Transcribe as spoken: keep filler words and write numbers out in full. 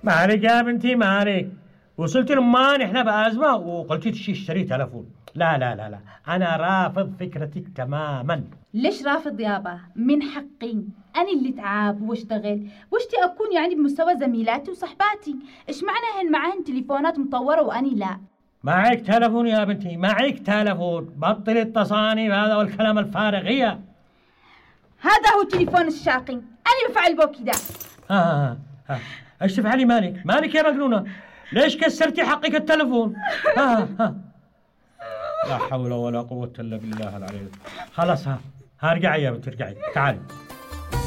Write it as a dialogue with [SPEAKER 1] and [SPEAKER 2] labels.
[SPEAKER 1] مالك يا بنتي مالك؟ وصلت لمان احنا بأزمة وقلتي تشتري تلفون. لا لا لا لا، أنا رافض فكرتك تماما.
[SPEAKER 2] ليش رافض يابا؟ من حقي، أنا اللي تعب واشتغل واشتي أكون يعني بمستوى زميلاتي وصحباتي. إيش معنى هن معهن تليفونات مطورة وأني لا؟
[SPEAKER 1] معك تلفون يا بنتي، معك تلفون، بطل التصاني هذا والكلام الفارغ. هي
[SPEAKER 2] هذا هو تليفون الشاقي، أنا بفعل بو كده.
[SPEAKER 1] ها ها ايش تفعلي؟ مالك مالك يا مجنونة؟ ليش كسرتي حقك التلفون؟ ها ها لا حول ولا قوة إلا بالله العلي. خلاص ها ها ارجعي يا بنتي ارجعي، تعالي.